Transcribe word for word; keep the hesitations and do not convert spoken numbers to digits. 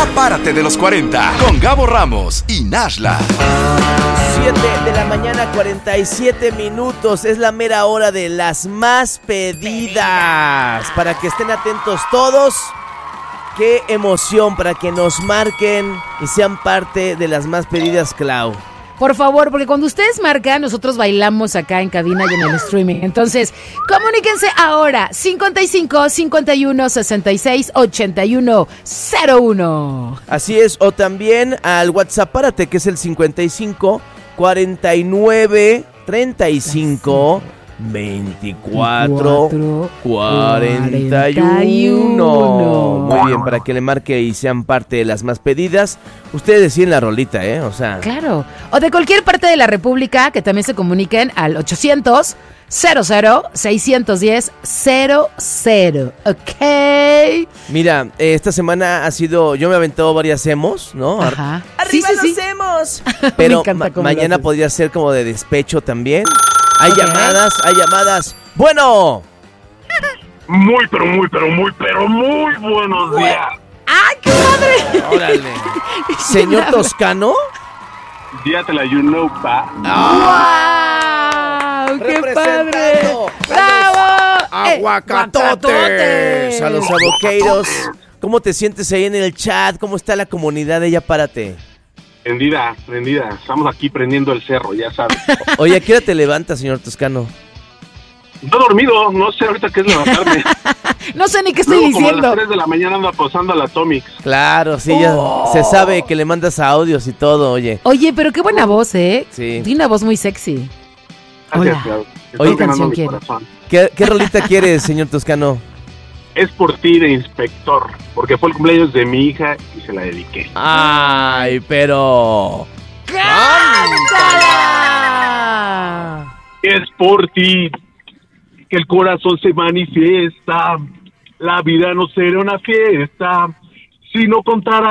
Ya párate de los cuarenta con Gabo Ramos y Nashla. siete de la mañana, cuarenta y siete minutos. Es la mera hora de las más pedidas. Para que estén atentos todos. Qué emoción para que nos marquen y sean parte de las más pedidas, Clau. Por favor, porque cuando ustedes marcan, nosotros bailamos acá en cabina y en el streaming. Entonces, comuníquense ahora, cincuenta y cinco, cincuenta y uno, sesenta y seis, ochenta y uno, cero uno. Así es, o también al WhatsApp, párate, que es el cincuenta y cinco, cuarenta y nueve, treinta y cinco, veinticuatro, cuarenta y uno. Muy bien, para que le marque y sean parte de las más pedidas. Ustedes deciden la rolita, ¿eh? O sea... Claro. O de cualquier parte de la República, que también se comuniquen al ochocientos, cero cero, seiscientos diez, cero cero. ¿Ok? Mira, eh, esta semana ha sido... Yo me he aventado varias emos, ¿no? Ajá. ¡Arriba sí, sí, los sí. emos! Pero ma- mañana podría ser como de despecho también. Hay okay. llamadas, hay llamadas. ¡Bueno! Muy, pero muy, pero muy, pero muy buenos días. ¡Ay, qué padre! Órale. ¿Señor Toscano? Díatela, you know, pa. ¡Wow! ¡Qué padre! ¡Bravo! ¡Aguacatotes! A los aboqueiros. ¿Cómo te sientes ahí en el chat? ¿Cómo está la comunidad de Ya Párate? Prendida, prendida. Estamos aquí prendiendo el cerro, ya sabes. Oye, ¿a qué hora te levantas, señor Toscano? No he dormido, no sé ahorita qué es levantarme. No sé ni qué estoy Luego, diciendo. Como a las tres de la mañana ando posando a la Atomics. Claro, sí, ya oh. se sabe que le mandas audios y todo, oye. Oye, pero qué buena voz, ¿eh? Sí. Tiene una voz muy sexy. Gracias, Hola. Claudio. Oye, ¿qué canción quieres? ¿Qué, ¿Qué rolita quieres, señor Toscano? Es por ti de Inspector, porque fue el cumpleaños de mi hija y se la dediqué. Ay, pero... ¡Cántala! Es por ti que el corazón se manifiesta. La vida no será una fiesta si no contara